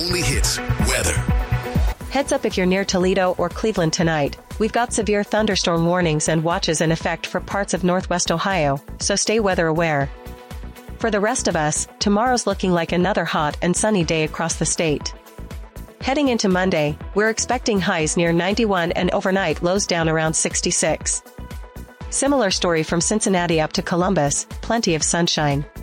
only hits weather. Heads up if you're near Toledo or Cleveland tonight. We've got severe thunderstorm warnings and watches in effect for parts of northwest Ohio, so stay weather aware. For the rest of us, tomorrow's looking like another hot and sunny day across the state. Heading into Monday, we're expecting highs near 91 and overnight lows down around 66. Similar story from Cincinnati up to Columbus, plenty of sunshine.